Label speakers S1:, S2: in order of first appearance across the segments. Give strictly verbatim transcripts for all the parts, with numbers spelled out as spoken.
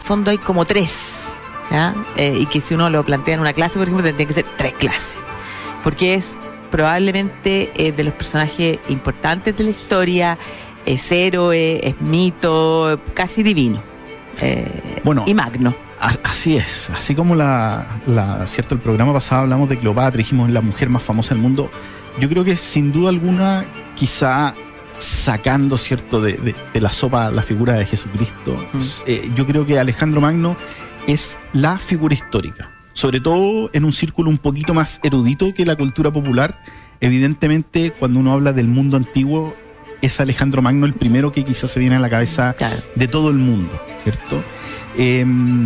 S1: fondo hay como tres, ¿ya? Eh, y que si uno lo plantea en una clase, por ejemplo, tendría que ser tres clases, porque es probablemente eh, de los personajes importantes de la historia, es héroe, es mito, casi divino, eh, bueno, y magno.
S2: Así es, así como la, la, cierto, el programa pasado hablamos de Cleopatra, dijimos la mujer más famosa del mundo. Yo creo que sin duda alguna, quizá sacando, cierto, de, de, de la sopa la figura de Jesucristo, mm. eh, yo creo que Alejandro Magno es la figura histórica, sobre todo en un círculo un poquito más erudito que la cultura popular. Evidentemente, cuando uno habla del mundo antiguo, es Alejandro Magno el primero que quizás se viene a la cabeza, claro, de todo el mundo, ¿cierto? Eh,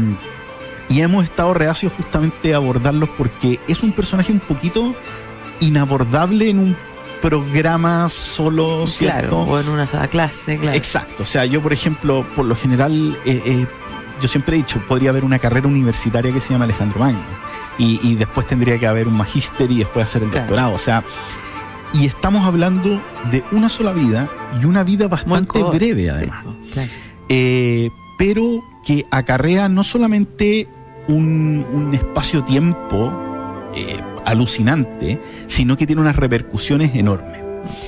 S2: y hemos estado reacios justamente a abordarlos porque es un personaje un poquito inabordable en un programa solo, ¿cierto?
S1: Claro, o en una sola clase, claro.
S2: Exacto, o sea, yo por ejemplo, por lo general, eh, eh, yo siempre he dicho, podría haber una carrera universitaria que se llama Alejandro Magno, y, y después tendría que haber un magíster y después hacer el claro. doctorado, o sea, y estamos hablando de una sola vida, y una vida bastante breve además, claro. eh, pero que acarrea no solamente un, un espacio-tiempo eh, alucinante, sino que tiene unas repercusiones enormes.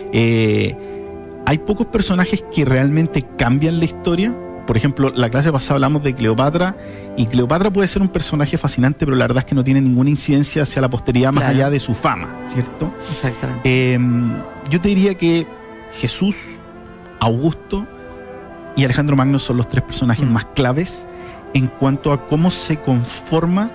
S2: Eh, hay pocos personajes que realmente cambian la historia. Por ejemplo, la clase pasada hablamos de Cleopatra, y Cleopatra puede ser un personaje fascinante, pero la verdad es que no tiene ninguna incidencia hacia la posteridad más claro. allá de su fama, ¿cierto?
S1: Exactamente.
S2: Eh, yo te diría que Jesús, Augusto y Alejandro Magno son los tres personajes mm. más claves en cuanto a cómo se conforma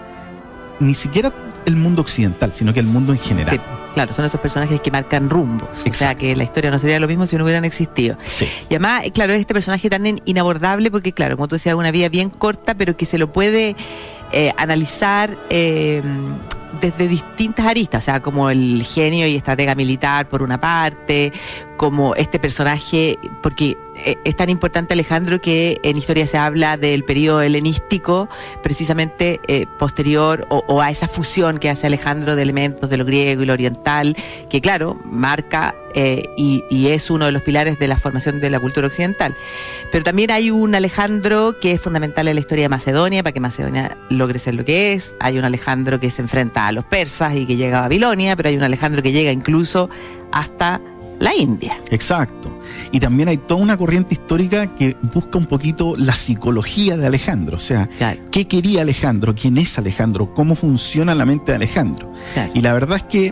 S2: ni siquiera el mundo occidental, sino que el mundo en general.
S1: Sí, claro, son esos personajes que marcan rumbos. Exacto. O sea, que la historia no sería lo mismo si no hubieran existido.
S2: Sí.
S1: Y además, claro, es este personaje tan inabordable porque, claro, como tú decías, una vida bien corta, pero que se lo puede eh, analizar eh, desde distintas aristas, o sea, como el genio y estratega militar por una parte, como este personaje, porque es tan importante Alejandro que en historia se habla del periodo helenístico, precisamente eh, posterior o, o a esa fusión que hace Alejandro de elementos de lo griego y lo oriental, que claro, marca eh, y, y es uno de los pilares de la formación de la cultura occidental. Pero también hay un Alejandro que es fundamental en la historia de Macedonia, para que Macedonia logre ser lo que es. Hay un Alejandro que se enfrenta a los persas y que llega a Babilonia, pero hay un Alejandro que llega incluso hasta la India.
S2: Exacto. Y también hay toda una corriente histórica que busca un poquito la psicología de Alejandro. O sea, claro. ¿qué quería Alejandro? ¿Quién es Alejandro? ¿Cómo funciona la mente de Alejandro? Claro. Y la verdad es que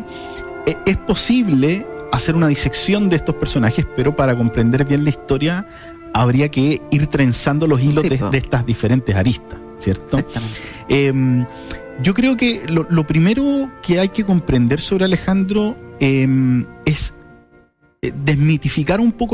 S2: es posible hacer una disección de estos personajes, pero para comprender bien la historia habría que ir trenzando los hilos sí, de, de estas diferentes aristas, ¿cierto?
S1: Exactamente.
S2: Eh, yo creo que lo, lo primero que hay que comprender sobre Alejandro eh, es desmitificar un poco